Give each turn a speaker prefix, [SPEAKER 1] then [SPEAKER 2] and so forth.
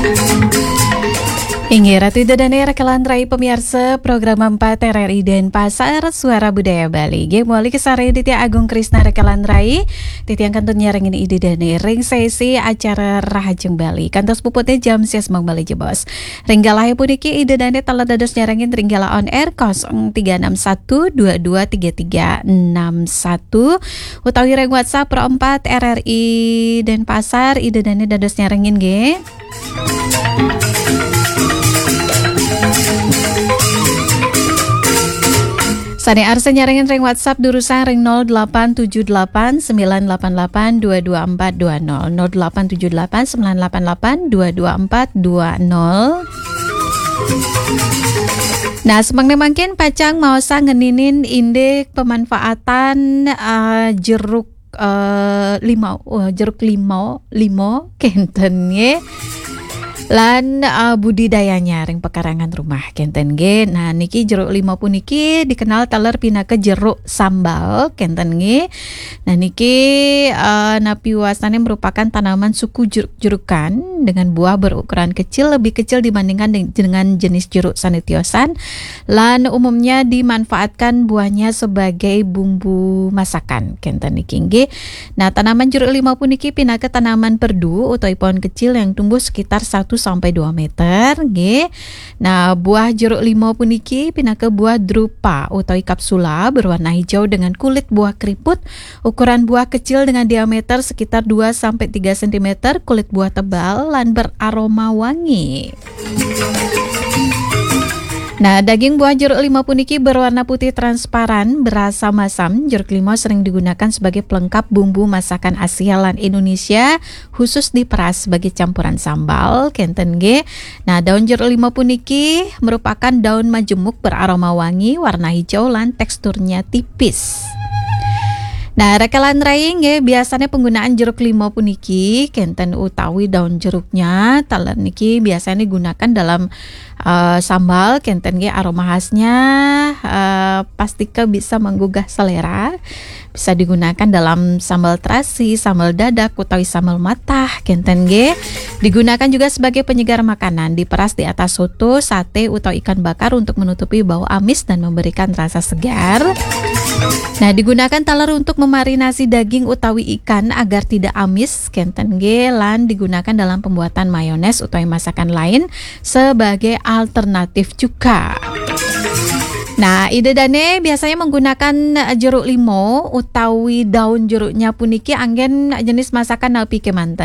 [SPEAKER 1] Ingi Ratu Idodane Rekalan Rai pemirsa program 4 RRI Denpasar Suara Budaya Bali. Ge muali kesare Ditya Agung Krisna Rekalan Rai. Titi yang kantun nyarengin Idodane ring sesi acara Rahajeng Bali. Kantos puputnya jam 6 Bali jebos. Ringgala puniki Idodane telah dados nyarengin Ringgala on air 0361223361 utawi ring WhatsApp Pro 4 RRI Denpasar Idodane dados nyarengin ge. Sane arsa nyarengin ring WhatsApp durusan ring 087898822420 087898822420. Nah, semangnya makin pacang mau ngeninin indek pemanfaatan jeruk limau kentennya lan budidayanya ring pekarangan rumah kenten ge. Nah niki jeruk limau puniki dikenal taler pinake jeruk sambal kenten ge. Nah niki napi wasane merupakan tanaman suku jeruk-jerukan dengan buah berukuran kecil, lebih kecil dibandingkan dengan jenis jeruk sanitiosan, lan umumnya dimanfaatkan buahnya sebagai bumbu masakan kenten niki ge. Nah tanaman jeruk limau puniki pinake tanaman perdu utawi pohon kecil yang tumbuh sekitar 1-2 meter nggih. Nah, buah jeruk limau puniki pinake buah drupa utawi kapsula berwarna hijau dengan kulit buah keriput, ukuran buah kecil dengan diameter sekitar 2-3 cm, kulit buah tebal lan beraroma wangi. Nah, daging buah jeruk limau puniki berwarna putih transparan, berasa masam. Jeruk limau sering digunakan sebagai pelengkap bumbu masakan Asia lan Indonesia, khusus diperas sebagai campuran sambal kenten ge. Nah, daun jeruk limau puniki merupakan daun majemuk beraroma wangi, warna hijau lan teksturnya tipis. Nah, rekalan rai nge biasanya penggunaan jeruk limau puniki kenten utawi daun jeruknya taler niki biasanya digunakan dalam sambal kenten ge. Aroma khasnya pastika bisa menggugah selera. Bisa digunakan dalam sambal terasi, sambal dadak utawi sambal matah kenten ge. Digunakan juga sebagai penyegar makanan, diperas di atas soto, sate utawi ikan bakar untuk menutupi bau amis dan memberikan rasa segar. Nah, digunakan taler untuk memarinasi daging utawi ikan agar tidak amis kenten ge, lan digunakan dalam pembuatan mayones utawi masakan lain sebagai alternatif juga. Nah, idedane biasanya menggunakan jeruk limau utawi daun jeruknya puniki anggen jenis masakan napi kemanten.